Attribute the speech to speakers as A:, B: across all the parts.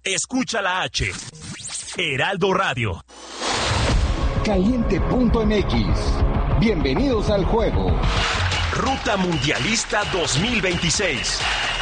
A: Escucha la H. Heraldo Radio.
B: Caliente.mx. Bienvenidos al juego.
A: Ruta Mundialista 2026.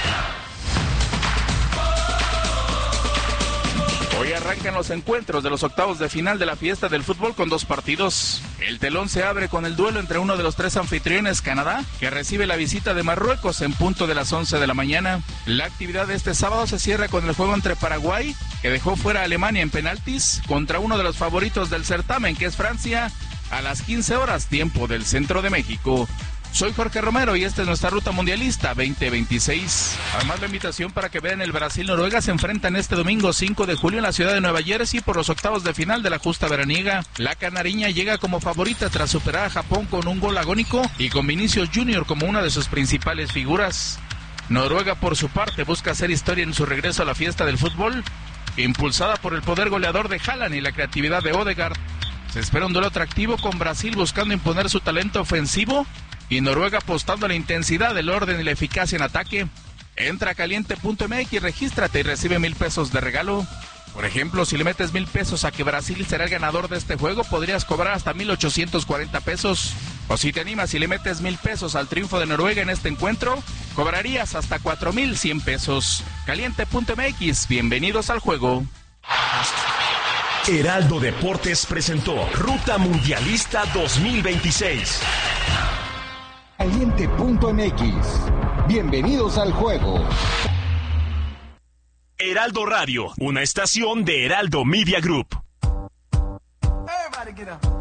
C: Hoy arrancan los encuentros de los octavos de final de la fiesta del fútbol con 2 partidos. El telón se abre con el duelo entre uno de los 3 anfitriones, Canadá, que recibe la visita de Marruecos en punto de las 11 de la mañana. La actividad de este sábado se cierra con el juego entre Paraguay, que dejó fuera a Alemania en penaltis, contra uno de los favoritos del certamen, que es Francia, a las 15 horas, tiempo del centro de México. Soy Jorge Romero y esta es nuestra Ruta Mundialista 2026. Además, la invitación para que vean el Brasil-Noruega se enfrentan este domingo 5 de julio en la ciudad de Nueva Jersey por los octavos de final de la justa veraniega. La canariña llega como favorita tras superar a Japón con un gol agónico y con Vinicius Jr. como una de sus principales figuras. Noruega, por su parte, busca hacer historia en su regreso a la fiesta del fútbol, impulsada por el poder goleador de Haaland y la creatividad de Odegaard. Se espera un duelo atractivo con Brasil buscando imponer su talento ofensivo y Noruega apostando a la intensidad, el orden y la eficacia en ataque. Entra a caliente.mx, regístrate y recibe 1,000 pesos de regalo. Por ejemplo, si le metes 1,000 pesos a que Brasil será el ganador de este juego, podrías cobrar hasta 1,840 pesos. O si te animas y le metes 1,000 pesos al triunfo de Noruega en este encuentro, cobrarías hasta 4,100 pesos. Caliente.mx, bienvenidos al juego.
A: Heraldo Deportes presentó Ruta Mundialista 2026.
B: Caliente.mx. Bienvenidos al juego.
A: Heraldo Radio, una estación de Heraldo Media Group.
D: Everybody get up.